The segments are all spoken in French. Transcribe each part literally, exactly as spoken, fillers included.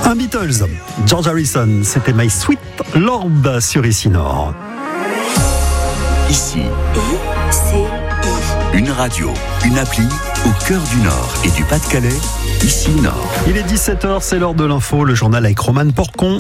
Un Beatles, George Harrison, c'était My Sweet Lord sur Ici Nord. Ici, I, C, I. Une radio, une appli au cœur du Nord et du Pas-de-Calais, Ici Nord. Il est dix-sept heures, c'est l'heure de l'info, le journal avec Roman Porcon.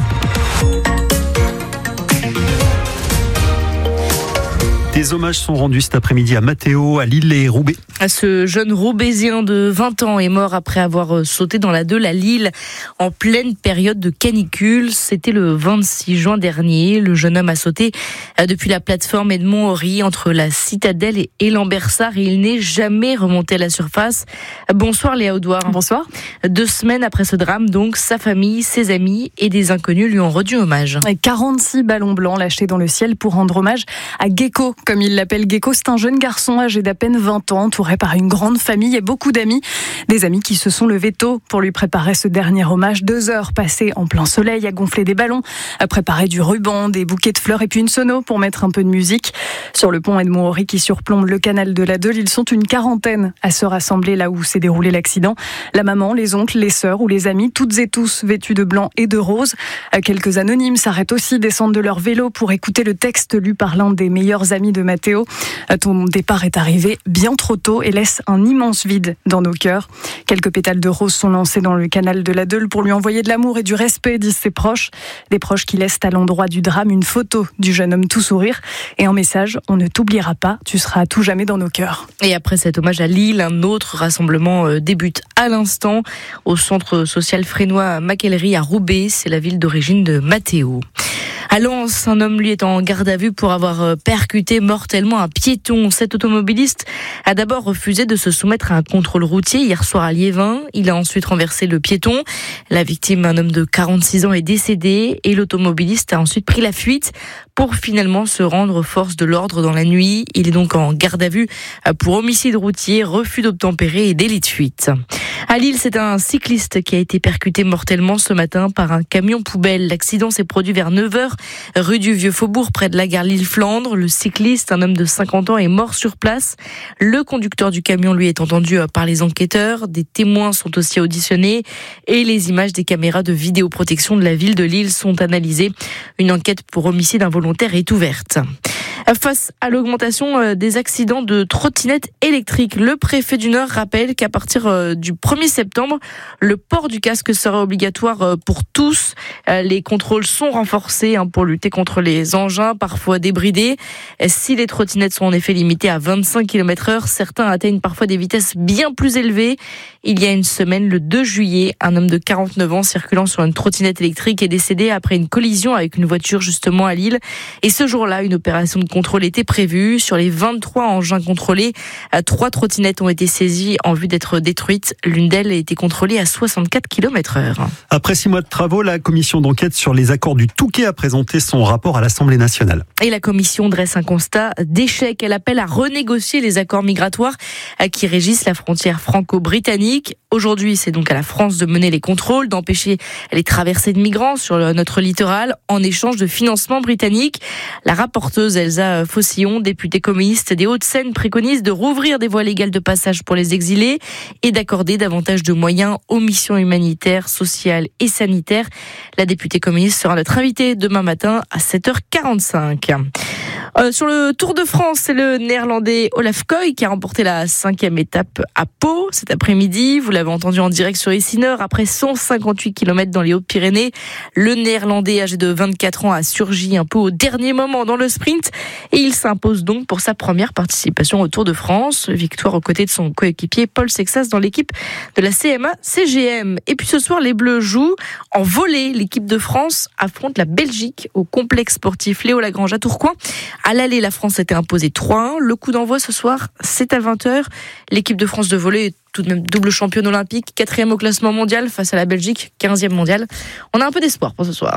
Des hommages sont rendus cet après-midi à Matteo, à Lille et Roubaix. Ce jeune Roubaisien de vingt ans est mort après avoir sauté dans la Deûle à Lille en pleine période de canicule. C'était le vingt-six juin dernier. Le jeune homme a sauté depuis la plateforme Edmond-Henry entre la Citadelle et Lambersart et il n'est jamais remonté à la surface. Bonsoir Léa Audouard. Bonsoir. Deux semaines après ce drame, donc, sa famille, ses amis et des inconnus lui ont rendu hommage. quarante-six ballons blancs lâchés dans le ciel pour rendre hommage à Gecko. Comme il l'appelle, Gecko, c'est un jeune garçon âgé d'à peine vingt ans, entouré par une grande famille et beaucoup d'amis. Des amis qui se sont levés tôt pour lui préparer ce dernier hommage. Deux heures passées en plein soleil à gonfler des ballons, à préparer du ruban, des bouquets de fleurs et puis une sono pour mettre un peu de musique. Sur le pont Edmond-Henry qui surplombe le canal de la Deûle, ils sont une quarantaine à se rassembler là où s'est déroulé l'accident. La maman, les oncles, les sœurs ou les amis, toutes et tous vêtus de blanc et de rose. Quelques anonymes s'arrêtent aussi, descendent de leur vélo pour écouter le texte lu par l'un des meilleurs amis de Matteo. Ton départ est arrivé bien trop tôt et laisse un immense vide dans nos cœurs. Quelques pétales de rose sont lancés dans le canal de la Deûle pour lui envoyer de l'amour et du respect, disent ses proches. Des proches qui laissent à l'endroit du drame une photo du jeune homme tout sourire et un message: on ne t'oubliera pas, tu seras à tout jamais dans nos cœurs. Et après cet hommage à Lille, un autre rassemblement débute à l'instant au centre social frénois Mackellery à Roubaix. C'est la ville d'origine de Matteo. À Lens, un homme lui est en garde à vue pour avoir percuté mortellement un piéton. Cet automobiliste a d'abord refusé de se soumettre à un contrôle routier hier soir à Liévin. Il a ensuite renversé le piéton. La victime, un homme de quarante-six ans, est décédé et l'automobiliste a ensuite pris la fuite pour finalement se rendre aux forces de l'ordre dans la nuit. Il est donc en garde à vue pour homicide routier, refus d'obtempérer et délit de fuite. À Lille, c'est un cycliste qui a été percuté mortellement ce matin par un camion poubelle. L'accident s'est produit vers neuf heures, rue du Vieux-Faubourg, près de la gare Lille-Flandre. Le cycliste, un homme de cinquante ans, est mort sur place. Le conducteur du camion, lui, est entendu par les enquêteurs. Des témoins sont aussi auditionnés et les images des caméras de vidéoprotection de la ville de Lille sont analysées. Une enquête pour homicide involontaire est ouverte. Face à l'augmentation des accidents de trottinettes électriques, le préfet du Nord rappelle qu'à partir du premier septembre, le port du casque sera obligatoire pour tous. Les contrôles sont renforcés pour lutter contre les engins parfois débridés. Si les trottinettes sont en effet limitées à vingt-cinq kilomètres heure, certains atteignent parfois des vitesses bien plus élevées. Il y a une semaine, le deux juillet, un homme de quarante-neuf ans circulant sur une trottinette électrique est décédé après une collision avec une voiture justement à Lille. Et ce jour-là, une opération de contrôle était prévue. Sur les vingt-trois engins contrôlés, trois trottinettes ont été saisies en vue d'être détruites. L'une d'elles a été contrôlée à soixante-quatre kilomètres heure. Après six mois de travaux, la commission d'enquête sur les accords du Touquet a présenté son rapport à l'Assemblée nationale. Et la commission dresse un constat d'échec. Elle appelle à renégocier les accords migratoires qui régissent la frontière franco-britannique. Aujourd'hui, c'est donc à la France de mener les contrôles, d'empêcher les traversées de migrants sur notre littoral en échange de financement britannique. La rapporteuse Elsa Fossillon, députée communiste des Hauts-de-Seine, préconise de rouvrir des voies légales de passage pour les exilés et d'accorder davantage de moyens aux missions humanitaires, sociales et sanitaires. La députée communiste sera notre invitée demain matin à sept heures quarante-cinq. Euh, sur le Tour de France, c'est le néerlandais Olaf Koy qui a remporté la cinquième étape à Pau cet après-midi. Vous l'avez entendu en direct sur Ici Nord. Après cent cinquante-huit kilomètres dans les Hautes-Pyrénées, le néerlandais âgé de vingt-quatre ans a surgi un peu au dernier moment dans le sprint et il s'impose donc pour sa première participation au Tour de France. Victoire aux côtés de son coéquipier Paul Sexas dans l'équipe de la C M A C G M. Et puis ce soir, les Bleus jouent en volée. L'équipe de France affronte la Belgique au complexe sportif Léo Lagrange à Tourcoing. À l'aller, la France s'était imposée trois un. Le coup d'envoi ce soir, c'est à vingt heures. L'équipe de France de volley est tout de même double championne olympique, quatrième au classement mondial face à la Belgique, quinzième mondial. On a un peu d'espoir pour ce soir.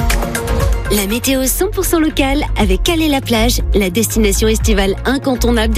La météo cent pour cent locale avec Calais-la-Plage, la destination estivale incontournable des